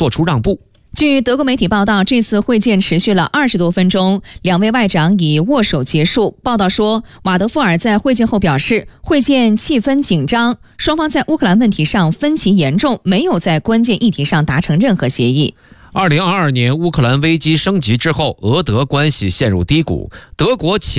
做出让步。 据德国媒体报道，这次会见持续了20多分钟，两位外长以握手结束。报道说，瓦德夫尔在会见后表示，会见气氛紧张，双方在乌克兰问题上分歧严重，没有在关键议题上达成任何协议。 2022年乌克兰危机升级之后，俄德关系陷入低谷，德国前